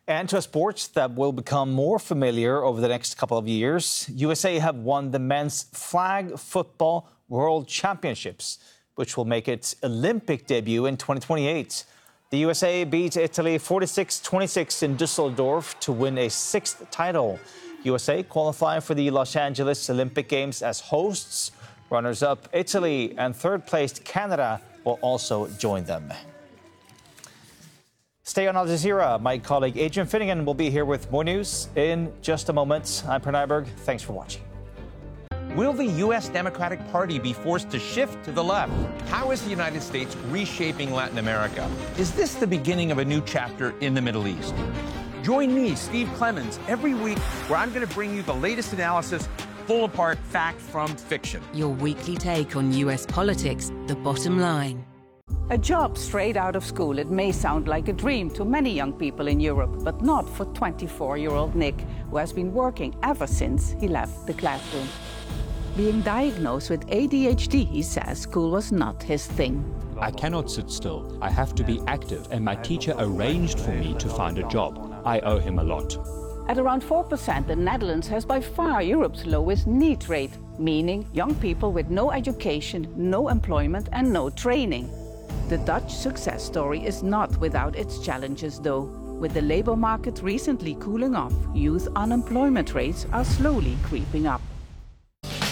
And to sports that will become more familiar over the next couple of years, USA have won the men's flag football World Championships, which will make its Olympic debut in 2028. The USA beat Italy 46-26 in Dusseldorf to win a sixth title. USA qualify for the Los Angeles Olympic Games as hosts. Runners-up Italy and third-placed Canada will also join them. Stay on Al Jazeera. My colleague Adrian Finnegan will be here with more news in just a moment. I'm Per Nyberg. Thanks for watching. Will the U.S. Democratic Party be forced to shift to the left? How is the United States reshaping Latin America? Is this the beginning of a new chapter in the Middle East? Join me, Steve Clemons, every week where I'm going to bring you the latest analysis, pull apart fact from fiction. Your weekly take on U.S. politics, the bottom line. A job straight out of school. It may sound like a dream to many young people in Europe, but not for 24-year-old Nick, who has been working ever since he left the classroom. Being diagnosed with ADHD, he says school was not his thing. I cannot sit still. I have to be active, and my teacher arranged for me to find a job. I owe him a lot. At around 4%, the Netherlands has by far Europe's lowest NEET rate, meaning young people with no education, no employment and no training. The Dutch success story is not without its challenges, though. With the labour market recently cooling off, youth unemployment rates are slowly creeping up.